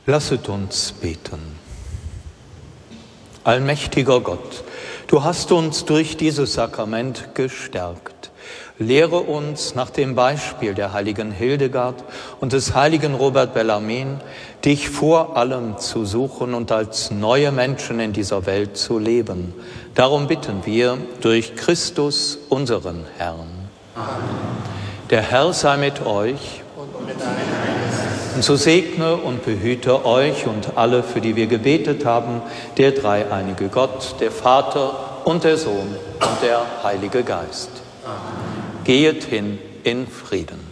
Lasset uns beten. Allmächtiger Gott, du hast uns durch dieses Sakrament gestärkt. Lehre uns nach dem Beispiel der heiligen Hildegard und des heiligen Robert Bellarmin, dich vor allem zu suchen und als neue Menschen in dieser Welt zu leben. Darum bitten wir durch Christus, unseren Herrn. Amen. Der Herr sei mit euch. Und mit deinem Geist. Und so segne und behüte euch und alle, für die wir gebetet haben, der dreieinige Gott, der Vater und der Sohn und der Heilige Geist. Amen. Gehet hin in Frieden.